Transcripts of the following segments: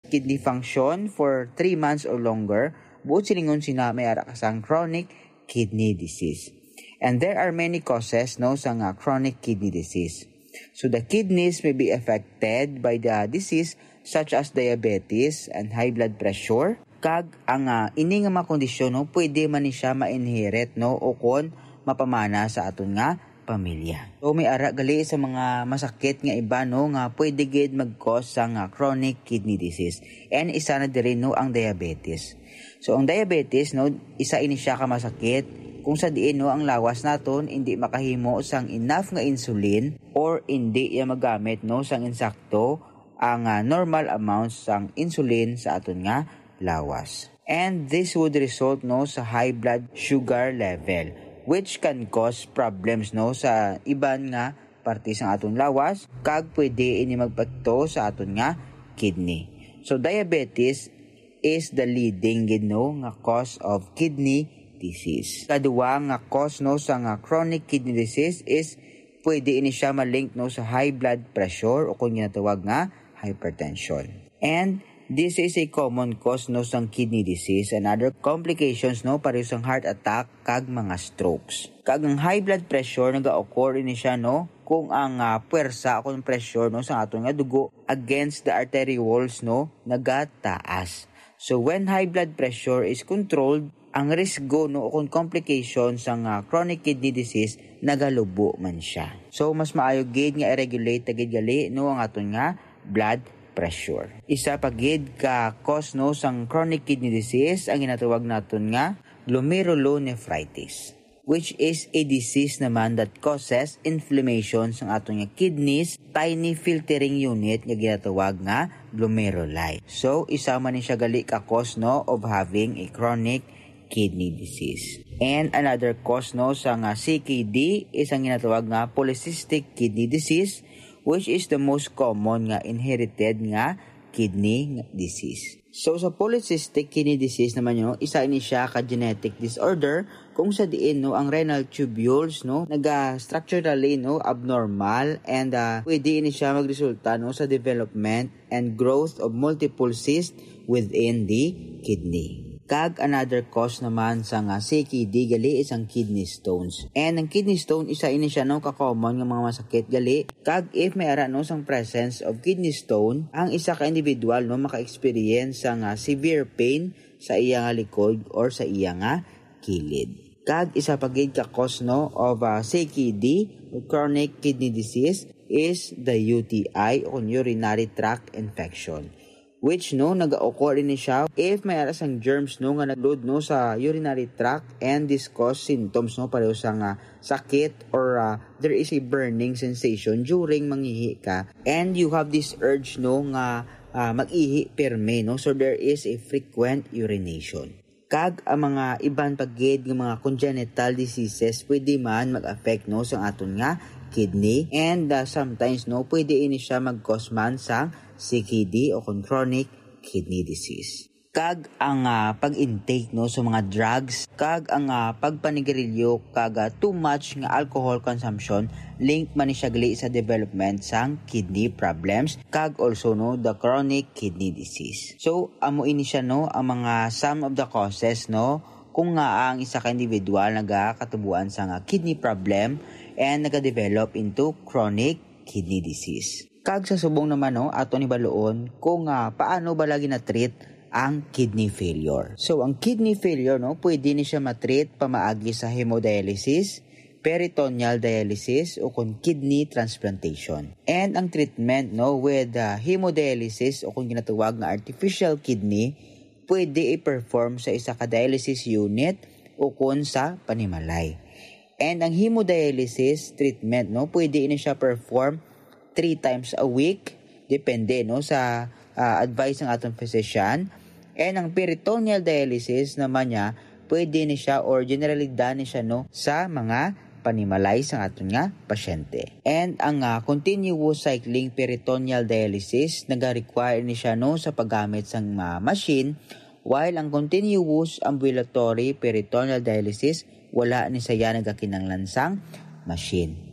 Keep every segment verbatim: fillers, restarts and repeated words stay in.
kidney function for three months or longer, buot silingon sina may ara kasang chronic kidney disease. And there are many causes no sa nga chronic kidney disease. So the kidneys may be affected by the disease such as diabetes and high blood pressure. Kag ang uh, ini nga mga kondisyon no, pwede man ni siya ma-inherit no o kon mapamana sa aton nga pamilya. So may ara gali sa mga masakit nga iba no nga pwede gid mag-cause sa nga chronic kidney disease. And isa na diri no ang diabetes. So ang diabetes no isa ini siya ka masakit kung sa diin no ang lawas naton hindi makahimo sang enough nga insulin or hindi ya magamit no sang insakto ang uh, normal amounts sang insulin sa aton nga lawas. And this would result no sa high blood sugar level which can cause problems no sa iban nga parte sa aton lawas kag pwede ini magpekto sa aton nga kidney. So diabetes is the leading gid no nga cause of kidney disease. Kaduwa nga cause no sa nga chronic kidney disease is pwede ini siya malink no sa high blood pressure o kung ginatawag nga hypertension. And this is a common cause no sang kidney disease and other complications no pareho sang heart attack kag mga strokes. Kag ang high blood pressure naga-occur ini siya no kung ang uh, puwersa o kung pressure no sa aton nga dugo against the arterioles no nagataas. So when high blood pressure is controlled, ang risgo no o kung complications sang uh, chronic kidney disease nagalubo man siya. So mas maayo gid nga i-regulate gid gali no ang aton nga blood pressure. Isa pa gid ka cause no sang chronic kidney disease ang ginatawag naton nga glomerulonephritis, which is a disease naman that causes inflammation sang aton nga kidneys tiny filtering unit nga ginatawag nga glomeruli. So isa man ni siya gali ka cause no of having a chronic kidney disease. And another cause no sa nga C K D is ang ginatawag nga polycystic kidney disease, which is the most common nga inherited nga kidney disease. So sa polycystic kidney disease naman no, isa ini siya ka genetic disorder kung sa diin no ang renal tubules no naga structurally no abnormal and uh, pwede ini siya magresulta no sa development and growth of multiple cysts within the kidney. Kag another cause naman sa nga C K D gali is ang kidney stones. And ang kidney stone isa ini siya no ka-common nga mga masakit gali. Kag if may ara no sang presence of kidney stone, ang isa ka individual no maka-experience sa nga severe pain sa iya nga likod or sa iya nga kilid. Kag isa pa gid ka cause no of uh, C K D or chronic kidney disease is the U T I o urinary tract infection, which no naga-occur ini siya if may ara sang germs no nga nagload no sa urinary tract and this cause symptoms no pareho sa nga sakit or uh, there is a burning sensation during mangihi ka and you have this urge no nga uh, mag-ihi perme no so there is a frequent urination. Kag ang mga iban pagid ng mga congenital diseases pwede man mag-affect no sa aton nga kidney and uh, sometimes no pwede ini siya mag-cause man sa C K D o chronic kidney disease. Kag ang uh, pag-intake no sa mga drugs, kag ang uh, pagpanigarilyo kag uh, too much nga alcohol consumption link man ni siya gali sa development sang kidney problems kag also no the chronic kidney disease. So amo ini siya no ang mga some of the causes no kung nga ang isa ka individual nagakatubuan sa nga kidney problem and nagadevelop into chronic kidney disease. Kag sa subong naman no ato ni baloon kung uh, paano ba lagi na treat ang kidney failure. So ang kidney failure no pwede ni siya matreat pamaagi sa hemodialysis, peritoneal dialysis o kung kidney transplantation. And ang treatment no with uh, hemodialysis o kung ginatawag na artificial kidney pwede i-perform sa isa ka dialysis unit o kung sa panimalay. And ang hemodialysis treatment no pwede ini siya perform three times a week depende no sa uh, advice ng atong physician. And ang peritoneal dialysis naman niya pwede ni siya or generally done ni siya no sa mga panimalay sa aton nga pasyente. And ang uh, continuous cycling peritoneal dialysis naga-require ni siya no sa paggamit sang uh, machine, while ang continuous ambulatory peritoneal dialysis wala ni saya nagakinanglan sang machine.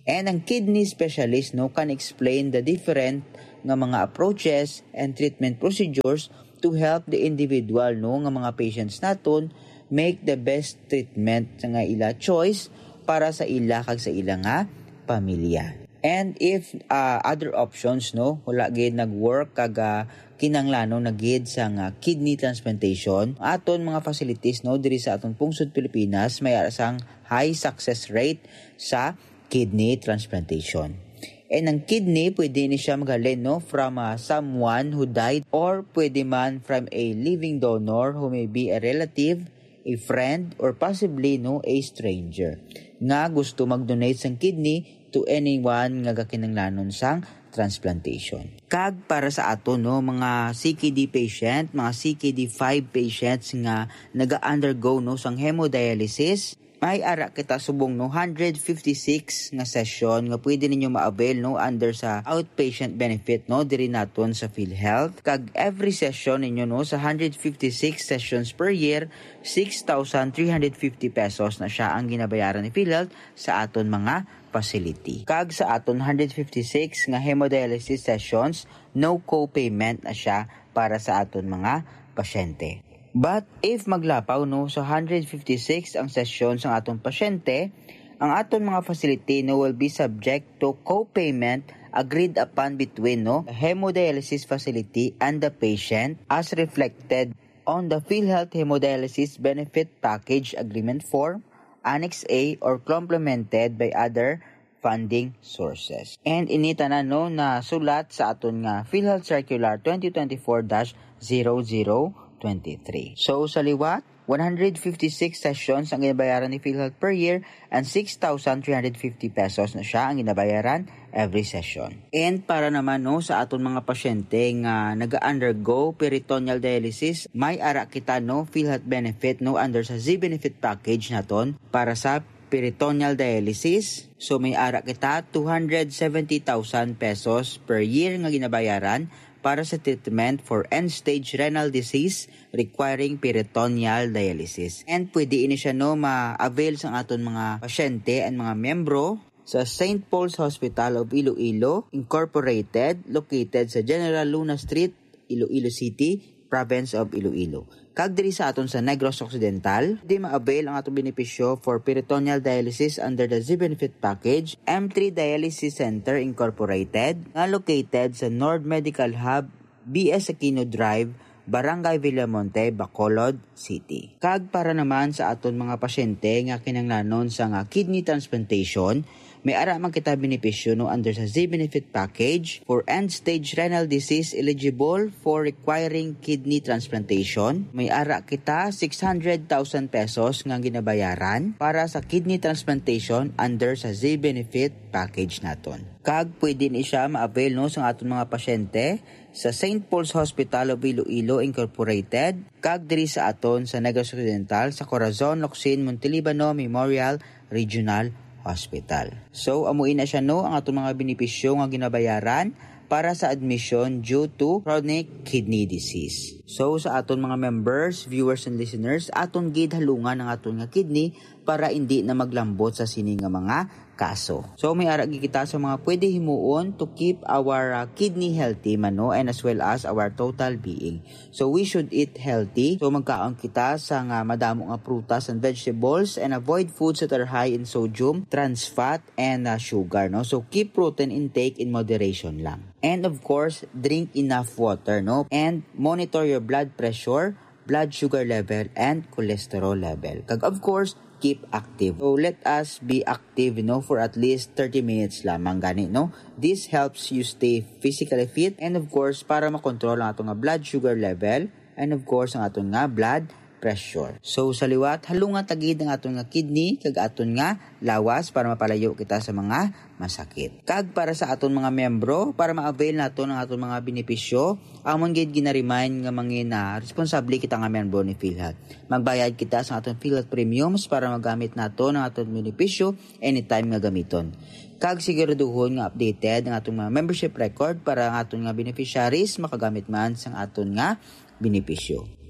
And ang kidney specialist no can explain the different nga mga approaches and treatment procedures to help the individual no nga mga patients naton make the best treatment sa nga ila choice para sa ila kag sa ila nga pamilya. And if uh, other options no wala gid nag-work kag uh, kinanglanong nagid sa nga kidney transplantation, aton mga facilities no diri sa aton pungsod Pilipinas may arasang high success rate sa kidney transplantation. And ang kidney pwede ni siya magaling no from uh, someone who died or pwede man from a living donor who may be a relative, a friend, or possibly no a stranger nga gusto mag-donate sang kidney to anyone nga gakinanglanon sang transplantation. Kag para sa ato no mga C K D patient, mga C K D five patients nga naga-undergo no sang hemodialysis, may ara kita subong no one hundred fifty-six nga session nga pwede ninyo ma-avail no under sa outpatient benefit no diri naton sa PhilHealth. Kag every session ninyo no sa one hundred fifty-six sessions per year, six thousand three hundred fifty pesos na siya ang ginabayaran ni PhilHealth sa aton mga facility. Kag sa aton one hundred fifty-six nga hemodialysis sessions, no co-payment na siya para sa aton mga pasyente. But if maglapaw no sa one hundred fifty-six ang session sa atong pasyente, ang aton mga facility no will be subject to co-payment agreed upon between no the hemodialysis facility and the patient as reflected on the PhilHealth Hemodialysis Benefit Package Agreement Form, Annex A, or complemented by other funding sources. And inita na no na sulat sa aton nga PhilHealth Circular twenty twenty-four dash zero zero twenty-three. So sa liwat, one hundred fifty-six sessions ang ginabayaran ni PhilHealth per year and six thousand three hundred fifty pesos na siya ang ginabayaran every session. And para naman no sa aton mga pasyente nga naga-undergo peritoneal dialysis, may ara kita no PhilHealth benefit no under sa Z-benefit package naton para sa peritoneal dialysis. So may ara kita two hundred seventy thousand pesos per year nga ginabayaran para sa treatment for end-stage renal disease requiring peritoneal dialysis. And pwede ini siya no ma-avail sa aton mga pasyente and mga membro sa Saint Paul's Hospital of Iloilo Incorporated located sa General Luna Street, Iloilo City, Province of Iloilo. Kag diri sa aton sa Negros Occidental, di ma-avail ang atong benepisyo for peritoneal dialysis under the Z-benefit package, M three Dialysis Center Incorporated, nga located sa Nord Medical Hub, B S Aquino Drive, Barangay Villamonte, Bacolod City. Kag para naman sa aton mga pasyente nga kinanglanon sa nga kidney transplantation, may ara man kita benepisyo no under sa Z-benefit package for end-stage renal disease eligible for requiring kidney transplantation. May ara kita six hundred thousand pesos nga ginabayaran para sa kidney transplantation under sa Z-benefit package naton. Kag pwede ni siya ma-avail no sa aton mga pasyente sa Saint Paul's Hospital of Iloilo Incorporated, kag diri sa aton sa Negros Occidental sa Corazon, Locsin, Montelibano Memorial Regional Hospital. So, amuin na siya no ang atong mga benepisyo nga ginabayaran para sa admission due to chronic kidney disease. So, sa aton mga members, viewers, and listeners, aton gid halungan ang aton nga kidney para hindi na maglambot sa sini nga mga kaso. So, may ara kita sa mga pwede himuon to keep our uh, kidney healthy man no, and as well as our total being. So, we should eat healthy. So, magkaon kita sa nga madamo nga prutas and vegetables and avoid foods that are high in sodium, trans fat, and uh, sugar. No? So, keep protein intake in moderation lang. And of course, drink enough water. No? And monitor your blood pressure, blood sugar level, and cholesterol level. Kag of course, keep active. So let us be active, you know, for at least thirty minutes lamang gani, no? This helps you stay physically fit and of course para makontrol ang atong nga blood sugar level and of course ang atong nga blood pressure. So sa liwat halunga tagid ang aton nga kidney kag aton nga lawas para mapalayo kita sa mga masakit. Kag para sa aton mga membro para ma-avail naton ang aton mga benepisyo, amon gid gina-remind nga mangina responsable kita nga membro ni PhilHealth. Magbayad kita sa aton PhilHealth premiums para magamit naton ang aton benepisyo anytime nga gamiton. Kag siguraduhon nga updated ang aton mga membership record para ang aton nga beneficiaries makagamit man sang aton nga benepisyo.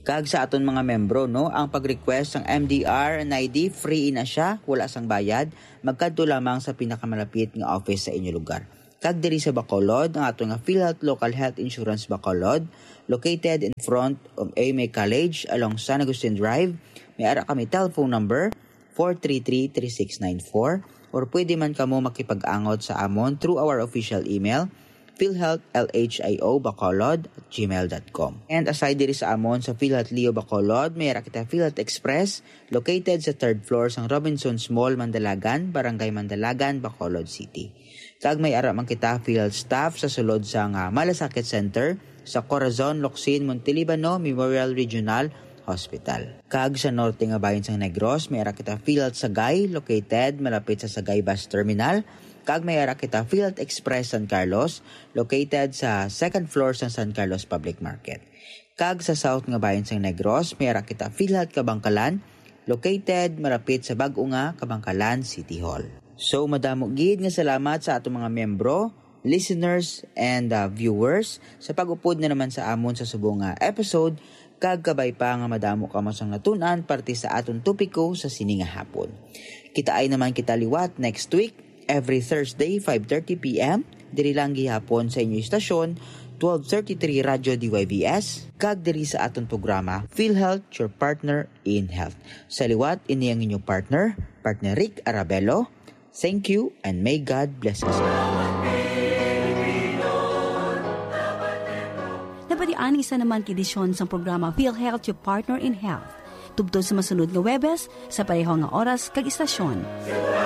Kag sa aton mga membro, no, ang pag-request ng M D R N I D, free na siya, wala sang bayad, magkadto lamang sa pinakamalapit nga office sa inyo lugar. Kag diri sa Bacolod, ang aton nga PhilHealth Local Health Insurance Bacolod, located in front of A M A College along San Agustin Drive, may ara kami telephone number four three three, three six nine four or pwede man kamo makipag-angot sa amon through our official email philhealthlhio bacolod at gmail dot com. And aside diri sa amon sa PhilHealth Leo Bacolod, may kita PhilHealth Express located sa third floor sang Robinsons Mall, Mandalagan, Barangay Mandalagan, Bacolod City. Kag may ara man kita PhilHealth staff sa sulod sang uh, Malasakit Center sa Corazon, Locsin, Montelibano Memorial Regional Hospital. Kag sa norte nga bayan sang Negros, may ara kita PhilHealth Sagay located malapit sa Sagay Bus Terminal. Kag may ara kita PhilHealth Express San Carlos located sa second floor sa San Carlos Public Market. Kag sa south nga bayan sang Negros, may ara kita PhilHealth Kabangkalan located malapit sa bag-o nga Kabangkalan City Hall. So madamo gid nga salamat sa atong mga membro, listeners and uh, viewers sa pag-upod na naman sa amon sa subong nga episode. Kag kabay pa nga madamo ka masang natunan parte sa aton topiko sa sini nga hapon. Kita ay naman kita liwat next week every Thursday five thirty p.m. diri lang gihapon sa inyong istasyon twelve thirty-three Radyo D Y V S kag diri sa aton programa PhilHealth, your partner in health. Sa liwat ini ang inyong partner, partner Rick Arabello. Thank you and may God bless us all. Napadian isa naman kidisyon sa programa PhilHealth, your partner in health. Tubtod sa masunod nga Webes sa pareho nga oras kag istasyon.